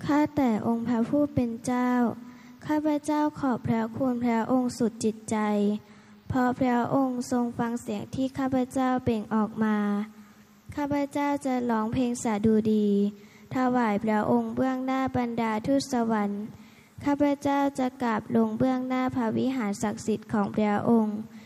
ข้าแต่องค์พระผู้เป็นเจ้าข้าพเจ้าขอบพระคุณพระองค์สุดจิตใจเพราะพระองค์ทรงฟังเสียงที่ข้าพเจ้าเปล่งออกมาข้าพเจ้าจะร้องเพลงสดุดีถวายพระองค์เบื้องหน้าบรรดาทูตสวรรค์ข้าพเจ้าจะกราบลงเบื้องหน้าพระวิหารศักดิ์สิทธิ์ของพระองค์